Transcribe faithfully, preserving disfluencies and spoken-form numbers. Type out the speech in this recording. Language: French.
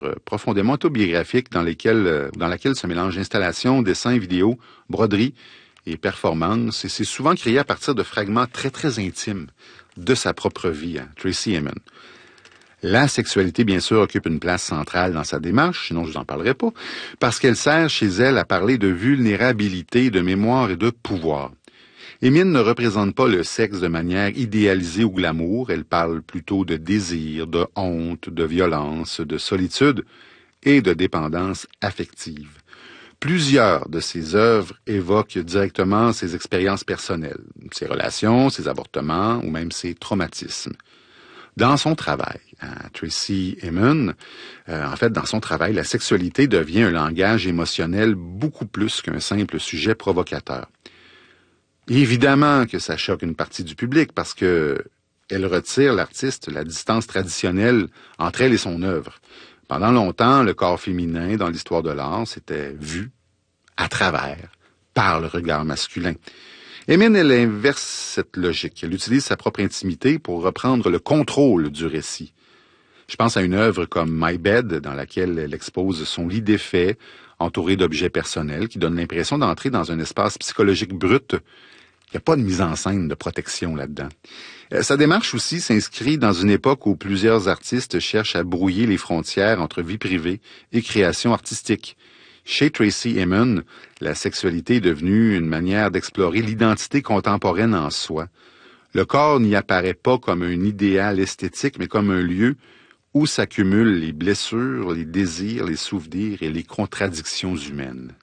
euh, profondément autobiographique dans, lesquelles, euh, dans laquelle se mélangent installations, dessins, vidéos, broderies et performances. Et c'est souvent créé à partir de fragments très, très intimes de sa propre vie, hein, Tracey Emin. La sexualité, bien sûr, occupe une place centrale dans sa démarche, sinon je vous en parlerai pas, parce qu'elle sert chez elle à parler de vulnérabilité, de mémoire et de pouvoir. Emin ne représente pas le sexe de manière idéalisée ou glamour, elle parle plutôt de désir, de honte, de violence, de solitude et de dépendance affective. Plusieurs de ses œuvres évoquent directement ses expériences personnelles, ses relations, ses avortements ou même ses traumatismes. Dans son travail, hein, Tracey Emin, euh, en fait, dans son travail, la sexualité devient un langage émotionnel beaucoup plus qu'un simple sujet provocateur. Évidemment que ça choque une partie du public parce que elle retire l'artiste la distance traditionnelle entre elle et son œuvre. Pendant longtemps, le corps féminin dans l'histoire de l'art s'était vu à travers, par le regard masculin. Emin, elle inverse cette logique. Elle utilise sa propre intimité pour reprendre le contrôle du récit. Je pense à une œuvre comme My Bed, dans laquelle elle expose son lit défait, entouré d'objets personnels, qui donne l'impression d'entrer dans un espace psychologique brut. Il n'y a pas de mise en scène de protection là-dedans. Euh, sa démarche aussi s'inscrit dans une époque où plusieurs artistes cherchent à brouiller les frontières entre vie privée et création artistique. Chez Tracey Emin, la sexualité est devenue une manière d'explorer l'identité contemporaine en soi. Le corps n'y apparaît pas comme un idéal esthétique, mais comme un lieu où s'accumulent les blessures, les désirs, les souvenirs et les contradictions humaines.